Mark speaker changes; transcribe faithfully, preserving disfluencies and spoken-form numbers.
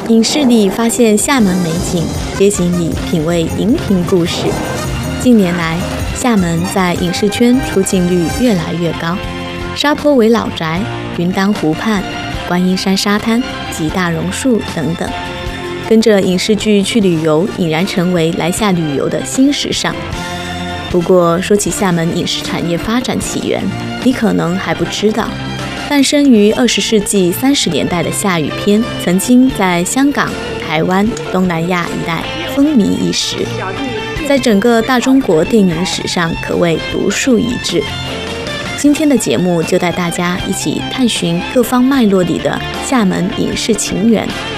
Speaker 1: 影视里发现厦门美景，街景里品味荧屏故事。近年来，厦门在影视圈出镜率越来越高，沙坡尾老宅、云当湖畔、观音山沙滩及大榕树等等，跟着影视剧去旅游，已然成为来厦旅游的新时尚。不过，说起厦门影视产业发展起源，你可能还不知道。诞生于二十世纪三十年代的厦语片，曾经在香港、台湾、东南亚一带风靡一时，在整个大中国电影史上可谓独树一帜。今天的节目就带大家一起探寻各方脉络里的厦门影视情缘，